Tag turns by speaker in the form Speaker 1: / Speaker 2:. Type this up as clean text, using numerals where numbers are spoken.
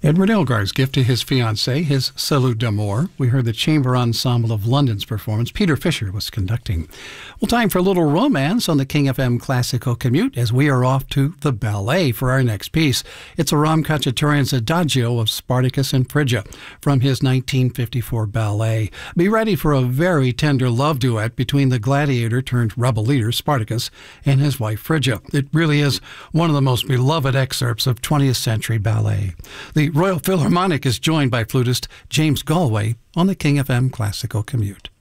Speaker 1: Edward Elgar's gift to his fiancée, his Salut d'Amour. We heard the Chamber Ensemble of London's performance. Peter Fisher was conducting. Well, time for a little romance on the King FM Classical Commute as we are off to the ballet for our next piece. It's Aram Khachaturian's Adagio of Spartacus and Phrygia from his 1954 ballet. Be ready for a very tender love duet between the gladiator turned rebel leader Spartacus and his wife Phrygia. It really is one of the most beloved excerpts of 20th century ballet. The Royal Philharmonic is joined by flutist James Galway on the King FM Classical Commute.